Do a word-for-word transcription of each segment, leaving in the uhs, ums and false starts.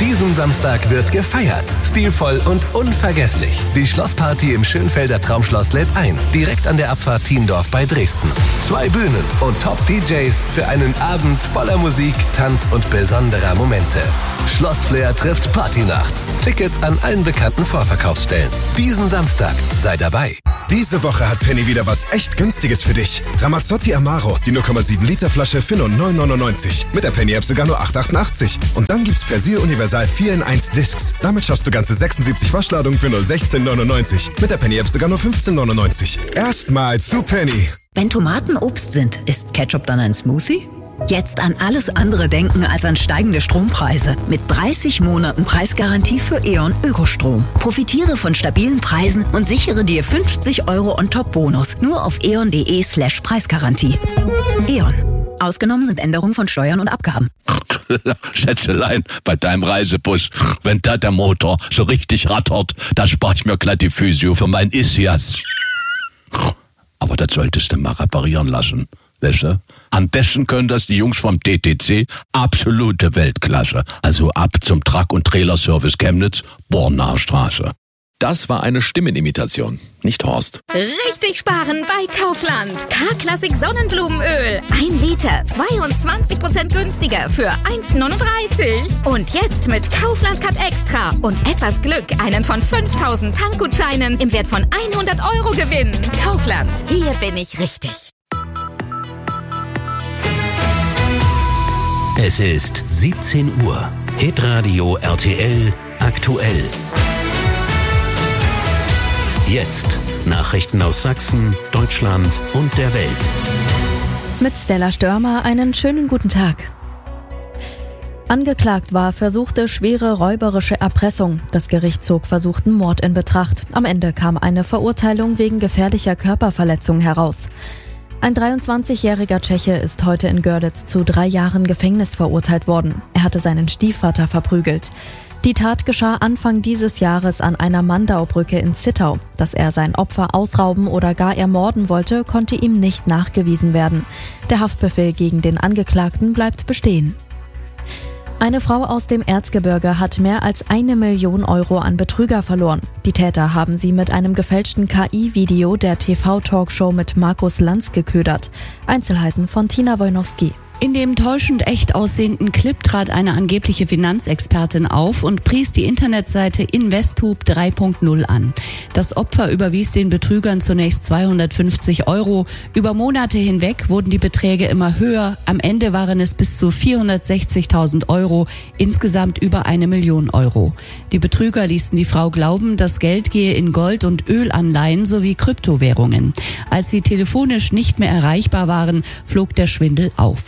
Diesen Samstag wird gefeiert. Stilvoll und unvergesslich. Die Schlossparty im Schönfelder Traumschloss lädt ein. Direkt an der Abfahrt Thiendorf bei Dresden. Zwei Bühnen und Top-D Js für einen Abend voller Musik, Tanz und besonderer Momente. Schlossflair trifft Partynacht. Tickets an allen bekannten Vorverkaufsstellen. Diesen Samstag sei dabei. Diese Woche hat Penny wieder was echt Günstiges für dich. Ramazzotti Amaro, die null Komma sieben Liter Flasche für nur neun neunundneunzig. Mit der Penny-App sogar nur acht achtundachtzig. Und dann gibt's Persil Universal vier in eins Discs. Damit schaffst du ganze sechsundsiebzig Waschladungen für nur sechzehn neunundneunzig. Mit der Penny-App sogar nur fünfzehn neunundneunzig. Erstmal zu Penny. Wenn Tomaten Obst sind, ist Ketchup dann ein Smoothie? Jetzt an alles andere denken als an steigende Strompreise. Mit dreißig Monaten Preisgarantie für E.ON Ökostrom. Profitiere von stabilen Preisen und sichere dir fünfzig Euro On-Top-Bonus. Nur auf eon.de slash Preisgarantie. E.ON. Ausgenommen sind Änderungen von Steuern und Abgaben. Schätzelein, bei deinem Reisebus, wenn da der Motor so richtig rattert, da spare ich mir glatt die Physio für mein Ischias. Aber das solltest du mal reparieren lassen. Weißt du? Am besten können das die Jungs vom T T C, absolute Weltklasse. Also ab zum Truck- und Trailerservice Chemnitz, Bornaer Straße. Das war eine Stimmenimitation, nicht Horst. Richtig sparen bei Kaufland. K-Klassik Sonnenblumenöl. Ein Liter, zweiundzwanzig Prozent günstiger für eins neununddreißig. Und jetzt mit Kaufland Cut Extra und etwas Glück einen von fünftausend Tankgutscheinen im Wert von hundert Euro gewinnen. Kaufland, hier bin ich richtig. Es ist siebzehn Uhr. Hitradio R T L aktuell. Jetzt Nachrichten aus Sachsen, Deutschland und der Welt. Mit Stella Störmer einen schönen guten Tag. Angeklagt war versuchte schwere räuberische Erpressung. Das Gericht zog versuchten Mord in Betracht. Am Ende kam eine Verurteilung wegen gefährlicher Körperverletzung heraus. Ein dreiundzwanzigjähriger Tscheche ist heute in Görlitz zu drei Jahren Gefängnis verurteilt worden. Er hatte seinen Stiefvater verprügelt. Die Tat geschah Anfang dieses Jahres an einer Mandaubrücke in Zittau. Dass er sein Opfer ausrauben oder gar ermorden wollte, konnte ihm nicht nachgewiesen werden. Der Haftbefehl gegen den Angeklagten bleibt bestehen. Eine Frau aus dem Erzgebirge hat mehr als eine Million Euro an Betrüger verloren. Die Täter haben sie mit einem gefälschten K I-Video der T V-Talkshow mit Markus Lanz geködert. Einzelheiten von Tina Wojnowski. In dem täuschend echt aussehenden Clip trat eine angebliche Finanzexpertin auf und pries die Internetseite Investhub drei Punkt null an. Das Opfer überwies den Betrügern zunächst zweihundertfünfzig Euro. Über Monate hinweg wurden die Beträge immer höher. Am Ende waren es bis zu vierhundertsechzigtausend Euro, insgesamt über eine Million Euro. Die Betrüger ließen die Frau glauben, das Geld gehe in Gold- und Ölanleihen sowie Kryptowährungen. Als sie telefonisch nicht mehr erreichbar waren, flog der Schwindel auf.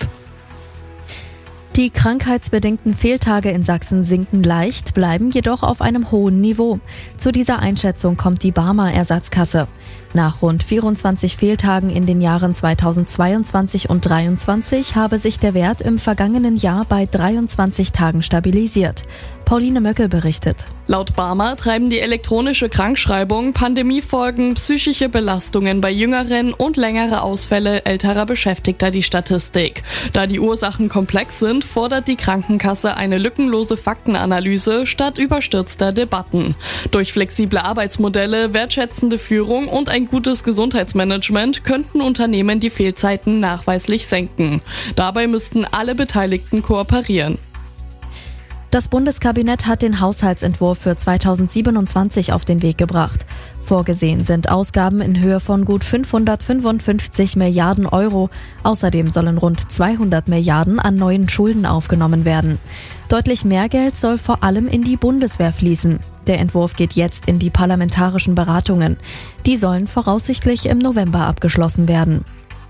Die krankheitsbedingten Fehltage in Sachsen sinken leicht, bleiben jedoch auf einem hohen Niveau. Zu dieser Einschätzung kommt die Barmer Ersatzkasse. Nach rund vierundzwanzig Fehltagen in den Jahren zweitausendzweiundzwanzig und dreiundzwanzig habe sich der Wert im vergangenen Jahr bei dreiundzwanzig Tagen stabilisiert. Pauline Möckel berichtet. Laut Barmer treiben die elektronische Krankschreibung, Pandemiefolgen, psychische Belastungen bei Jüngeren und längere Ausfälle älterer Beschäftigter die Statistik. Da die Ursachen komplex sind, fordert die Krankenkasse eine lückenlose Faktenanalyse statt überstürzter Debatten. Durch flexible Arbeitsmodelle, wertschätzende Führung und ein gutes Gesundheitsmanagement könnten Unternehmen die Fehlzeiten nachweislich senken. Dabei müssten alle Beteiligten kooperieren. Das Bundeskabinett hat den Haushaltsentwurf für zweitausendsiebenundzwanzig auf den Weg gebracht. Vorgesehen sind Ausgaben in Höhe von gut fünfhundertfünfundfünfzig Milliarden Euro. Außerdem sollen rund zweihundert Milliarden an neuen Schulden aufgenommen werden. Deutlich mehr Geld soll vor allem in die Bundeswehr fließen. Der Entwurf geht jetzt in die parlamentarischen Beratungen. Die sollen voraussichtlich im November abgeschlossen werden.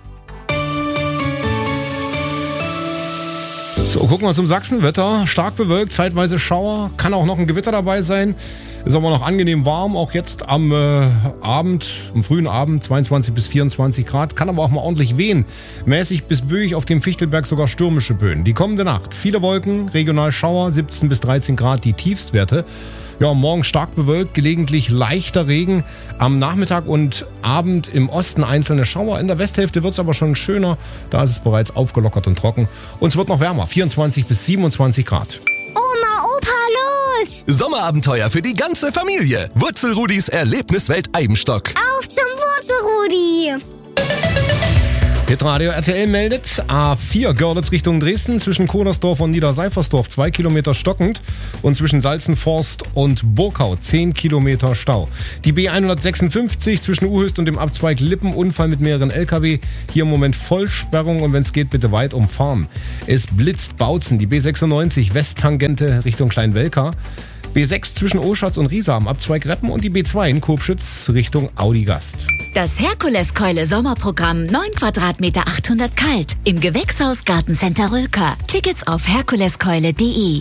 So, gucken wir zum Sachsenwetter. Stark bewölkt, zeitweise Schauer, kann auch noch ein Gewitter dabei sein. Ist aber noch angenehm warm, auch jetzt am äh, Abend, am frühen Abend, zweiundzwanzig bis vierundzwanzig Grad. Kann aber auch mal ordentlich wehen. Mäßig bis böig, auf dem Fichtelberg sogar stürmische Böen. Die kommende Nacht, viele Wolken, regional Schauer, siebzehn bis dreizehn Grad die Tiefstwerte. Ja, morgen stark bewölkt, gelegentlich leichter Regen. Am Nachmittag und Abend im Osten einzelne Schauer. In der Westhälfte wird es aber schon schöner. Da ist es bereits aufgelockert und trocken. Und es wird noch wärmer, vierundzwanzig bis siebenundzwanzig Grad. Oma, Opa, los! Sommerabenteuer für die ganze Familie. Wurzelrudis Erlebniswelt Eibenstock. Auf zum Wurzelrudi! Hitradio R T L meldet, A vier Görlitz Richtung Dresden zwischen Kodersdorf und Niederseifersdorf zwei Kilometer stockend und zwischen Salzenforst und Burkau zehn Kilometer Stau. Die B hundertsechsundfünfzig zwischen Uhöst und dem Abzweig Lippen, Unfall mit mehreren L K W, hier im Moment Vollsperrung und wenn es geht, bitte weit umfahren. Es blitzt Bautzen, die B sechsundneunzig Westtangente Richtung Kleinwelka. B sechs zwischen Oschatz und Riesa am Abzweig Reppen und die B zwei in Kopschütz Richtung Audigast. Das Herkuleskeule Sommerprogramm neun Quadratmeter achthundert kalt im Gewächshaus Gartencenter Rülker. Tickets auf herkuleskeule punkt de.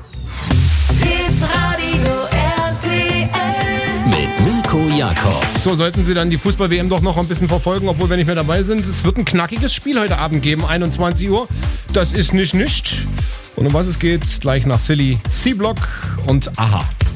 Hitradio R T L mit Mirko Jakob. So, sollten Sie dann die Fußball-W M doch noch ein bisschen verfolgen, obwohl wir nicht mehr dabei sind. Es wird ein knackiges Spiel heute Abend geben, einundzwanzig Uhr. Das ist nicht nicht. Und um was es geht, gleich nach Silly, C-Block und Aha.